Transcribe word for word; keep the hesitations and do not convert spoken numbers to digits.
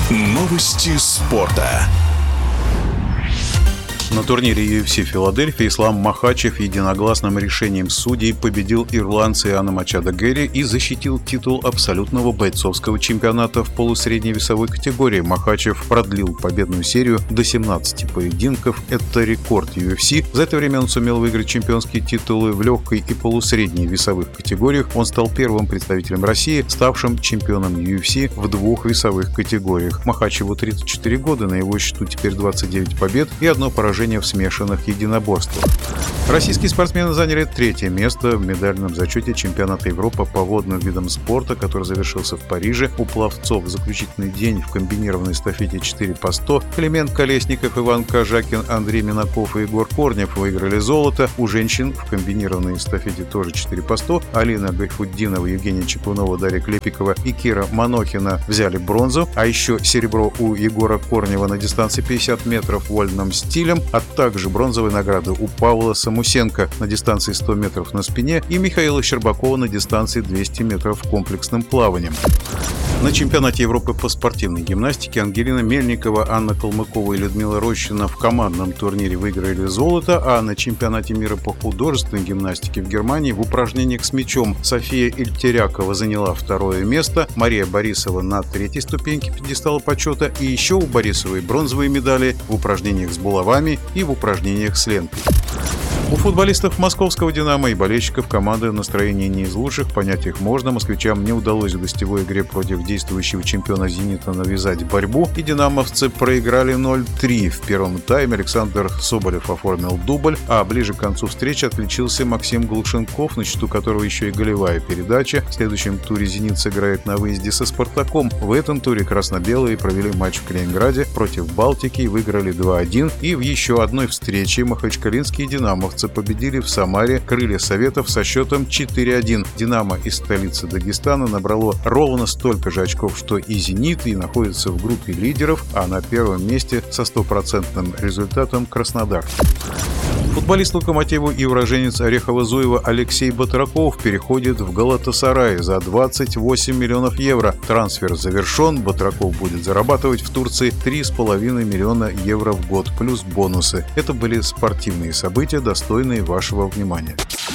Новости спорта. На турнире ю эф си Филадельфия Ислам Махачев единогласным решением судей победил ирландца Иоанна Мачадо Герри и защитил титул абсолютного бойцовского чемпионата в полусредней весовой категории. Махачев продлил победную серию до семнадцати поединков. Это рекорд ю эф си. За это время он сумел выиграть чемпионские титулы в легкой и полусредней весовых категориях. Он стал первым представителем России, ставшим чемпионом ю эф си в двух весовых категориях. Махачеву тридцать четыре года, на его счету теперь двадцать девять побед и одно поражение в смешанных единоборствах. Российские спортсмены заняли третье место в медальном зачете чемпионата Европы по водным видам спорта, который завершился в Париже. У пловцов в заключительный день в комбинированной эстафете четыре по сто Климент Колесников, Иван Кожакин, Андрей Минаков и Егор Корнев выиграли золото. У женщин в комбинированной эстафете тоже четыре по сто Алина Гайфутдинова, Евгения Чекунова, Дарья Клепикова и Кира Манохина взяли бронзу, а еще серебро у Егора Корнева на дистанции пятьдесят метров вольным стилем, а также бронзовые награды у Павла Самусенко на дистанции сто метров на спине и Михаила Щербакова на дистанции двести метров комплексным плаванием. На чемпионате Европы по спортивной гимнастике Ангелина Мельникова, Анна Калмыкова и Людмила Рощина в командном турнире выиграли золото, а на чемпионате мира по художественной гимнастике в Германии в упражнениях с мячом София Ильтерякова заняла второе место, Мария Борисова на третьей ступеньке пьедестала почета, и еще у Борисовой бронзовые медали в упражнениях с булавами и в упражнениях с лентой. У футболистов московского «Динамо» и болельщиков команды настроение не из лучших, понять их можно. Москвичам не удалось в гостевой игре против действующего чемпиона «Зенита» навязать борьбу, и динамовцы проиграли ноль три. В первом тайме Александр Соболев оформил дубль, а ближе к концу встречи отличился Максим Глушенков, на счету которого еще и голевая передача. В следующем туре «Зенит» сыграет на выезде со «Спартаком». В этом туре красно-белые провели матч в Калининграде против «Балтики» и выиграли два один. И в еще одной встрече махачкалинские «Динамовцы» победили в Самаре «Крылья Советов» со счетом четыре один. «Динамо» из столицы Дагестана набрало ровно столько же очков, что и «Зенит», и находится в группе лидеров, а на первом месте со стопроцентным результатом Краснодар. Футболист «Локомотива» и уроженец Орехово-Зуева Алексей Батраков переходит в Галатасарай за двадцать восемь миллионов евро. Трансфер завершен. Батраков будет зарабатывать в Турции три с половиной миллиона евро в год плюс бонусы. Это были спортивные события, достойные вашего внимания.